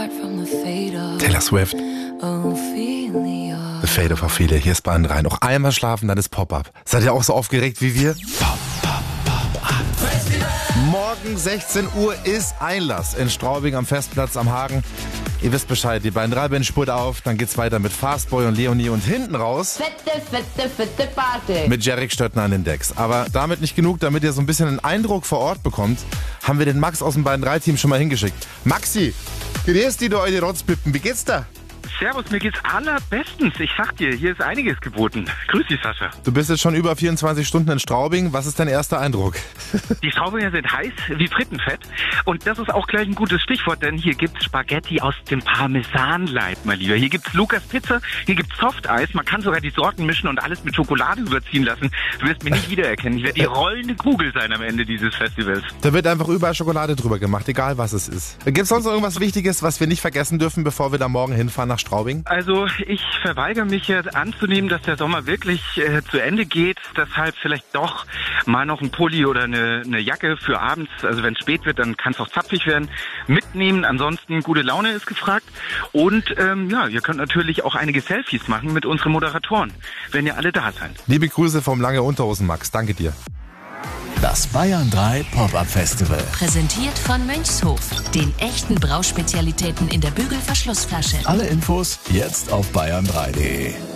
Taylor Swift. The Fate of Ophelia. Hier ist Bayern 3. Noch einmal schlafen, dann ist Pop-Up. Seid ihr auch so aufgeregt wie wir? Morgen 16 Uhr ist Einlass in Straubing am Festplatz am Hagen. Ihr wisst Bescheid, die Bayern 3 Band spurt auf, dann geht's weiter mit Fastboy und Leonie und hinten raus Fette Party. mit Jarek Stöttner an den Decks. Aber damit nicht genug, damit ihr so ein bisschen einen Eindruck vor Ort bekommt, haben wir den Max aus dem Bayern 3 Team schon mal hingeschickt. Maxi, grüß dich, du alte Rotzpippen, wie geht's da? Servus, mir geht's allerbestens. Ich sag dir, hier ist einiges geboten. Grüß dich, Sascha. Du bist jetzt schon über 24 Stunden in Straubing. Was ist dein erster Eindruck? Die Straubinger sind heiß wie Frittenfett. Und das ist auch gleich ein gutes Stichwort, denn hier gibt's Spaghetti aus dem Parmesanleib, mein Lieber. Hier gibt's Lukas Pizza, hier gibt's Softeis. Man kann sogar die Sorten mischen und alles mit Schokolade überziehen lassen. Du wirst mich nicht wiedererkennen. Ich werde die rollende Kugel sein am Ende dieses Festivals. Da wird einfach überall Schokolade drüber gemacht, egal was es ist. Gibt's sonst noch irgendwas Wichtiges, was wir nicht vergessen dürfen, bevor wir da morgen hinfahren nach Straubing? Also ich verweigere mich jetzt anzunehmen, dass der Sommer wirklich zu Ende geht. Deshalb vielleicht doch mal noch ein Pulli oder eine Jacke für abends. Also wenn es spät wird, dann kann es auch zapfig werden. Mitnehmen. Ansonsten gute Laune ist gefragt. Und ihr könnt natürlich auch einige Selfies machen mit unseren Moderatoren, wenn ihr alle da seid. Liebe Grüße vom Lange Unterhosen Max. Danke dir. Das Bayern 3 Pop-Up Festival. Präsentiert von Mönchshof, den echten Brauspezialitäten in der Bügelverschlussflasche. Alle Infos jetzt auf bayern3.de.